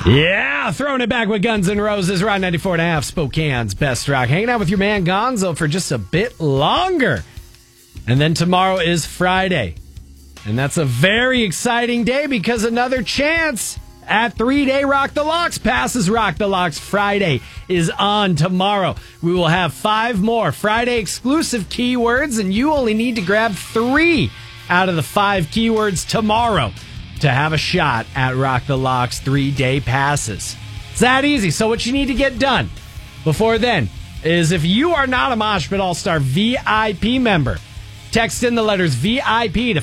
Yeah, throwing it back with Guns N' Roses, Rock 94.5, Spokane's best rock. Hanging out with your man Gonzo for just a bit longer. And then tomorrow is Friday. And that's a very exciting day because another chance at 3-Day Rock the Locks. Passes Rock the Locks Friday is on tomorrow. We will have 5 more Friday exclusive keywords, and you only need to grab 3 out of the 5 keywords tomorrow to have a shot at Rock the Locks 3-day passes. It's that easy. So what you need to get done before then is, if you are not a Mosh Pit All-Star VIP member, text in the letters VIP to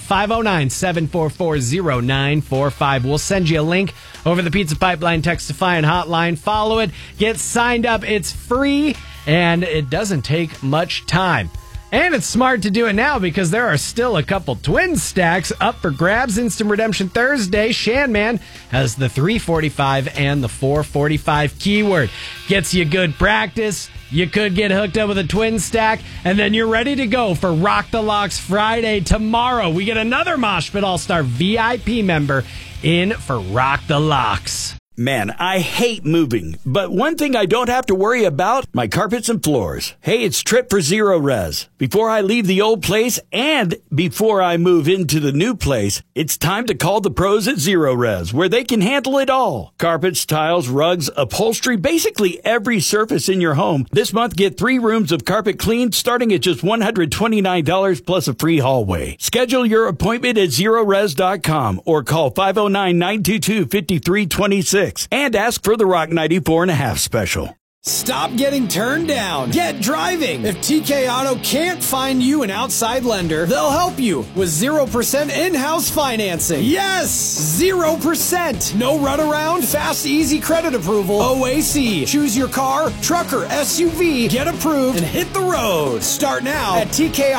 509-744-0945. We'll send you a link over the Pizza Pipeline Textify hotline. Follow it. Get signed up. It's free, and it doesn't take much time. And it's smart to do it now because there are still a couple twin stacks up for grabs. Instant Redemption Thursday. Shanman has the 345 and the 445 keyword. Gets you good practice. You could get hooked up with a twin stack, and then you're ready to go for Rock the Locks Friday. Tomorrow, we get another Mosh Pit All-Star VIP member in for Rock the Locks. Man, I hate moving, but one thing I don't have to worry about, my carpets and floors. Hey, it's Trip for Zero Res. Before I leave the old place and before I move into the new place, it's time to call the pros at Zero Res, where they can handle it all. Carpets, tiles, rugs, upholstery, basically every surface in your home. This month, get 3 rooms of carpet cleaned starting at just $129 plus a free hallway. Schedule your appointment at ZeroRes.com or call 509-922-5326. And ask for the Rock 94.5 special. Stop getting turned down. Get driving. If TK Auto can't find you an outside lender, they'll help you with 0% in-house financing. Yes! 0%. No runaround, fast, easy credit approval. OAC. Choose your car, truck, or SUV. Get approved and hit the road. Start now at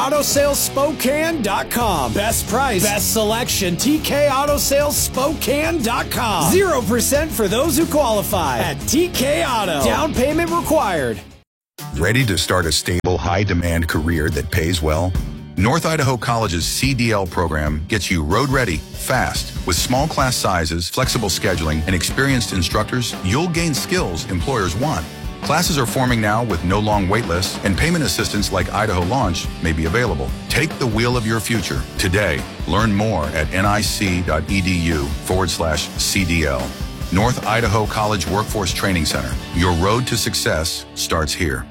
TKAutosalesSpokane.com. Best price, best selection. TKAutosalesSpokane.com. 0% for those who qualify at TK Auto. Down payment required. Ready to start a stable, high-demand career that pays well? North Idaho College's CDL program gets you road-ready, fast. With small class sizes, flexible scheduling, and experienced instructors, you'll gain skills employers want. Classes are forming now with no long wait lists, and payment assistance like Idaho Launch may be available. Take the wheel of your future today. Learn more at nic.edu/CDL. North Idaho College Workforce Training Center. Your road to success starts here.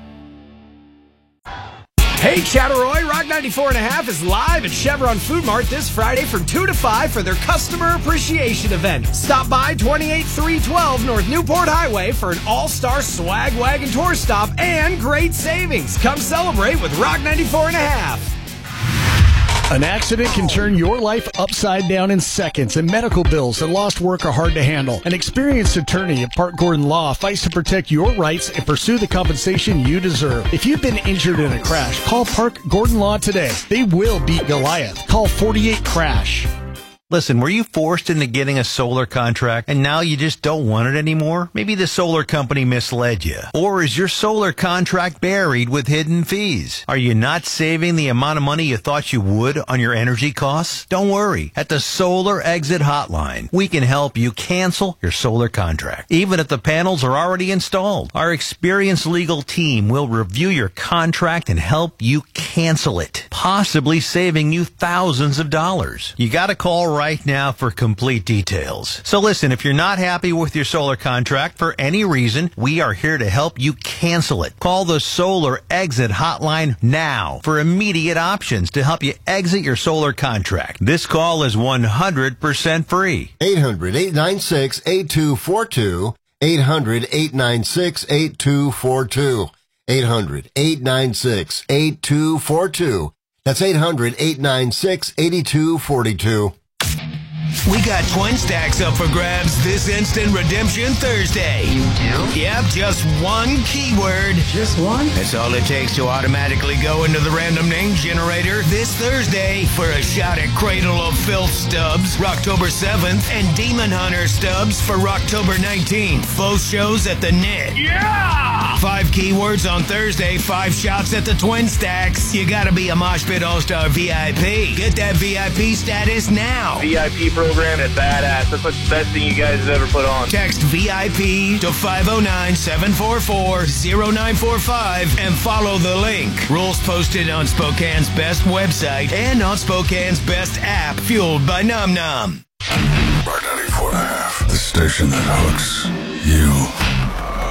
Hey, Chatteroy, Rock 94.5 is live at Chevron Food Mart this Friday from 2 to 5 for their Customer Appreciation Event. Stop by 28312 North Newport Highway for an all-star swag wagon tour stop and great savings. Come celebrate with Rock 94.5. An accident can turn your life upside down in seconds, and medical bills and lost work are hard to handle. An experienced attorney at Park Gordon Law fights to protect your rights and pursue the compensation you deserve. If you've been injured in a crash, call Park Gordon Law today. They will beat Goliath. Call 48-CRASH. Listen, were you forced into getting a solar contract and now you just don't want it anymore? Maybe the solar company misled you. Or is your solar contract buried with hidden fees? Are you not saving the amount of money you thought you would on your energy costs? Don't worry. At the Solar Exit Hotline, we can help you cancel your solar contract, even if the panels are already installed. Our experienced legal team will review your contract and help you cancel it, possibly saving you thousands of dollars. You got to call right now for complete details. So listen, if you're not happy with your solar contract for any reason, we are here to help you cancel it. Call the Solar Exit Hotline now for immediate options to help you exit your solar contract. This call is 100% free. 800-896-8242. 800-896-8242. 800-896-8242. That's 800-896-8242. We got twin stacks up for grabs this Instant Redemption Thursday. You do? Yep, just one keyword. Just one? That's all it takes to automatically go into the random name generator this Thursday for a shot at Cradle of Filth stubs for October 7th and Demon Hunter stubs for October 19th. Both shows at the Net. Yeah! 5 keywords on Thursday, 5 shots at the twin stacks. You gotta be a Mosh Pit All-Star VIP. Get that VIP status now. VIP program. It's badass. That's like the best thing you guys have ever put on. Text VIP to 509-744-0945 and follow the link. Rules posted on Spokane's best website and on Spokane's best app, fueled by Nom Nom. Bar 94.5, the station that hooks you.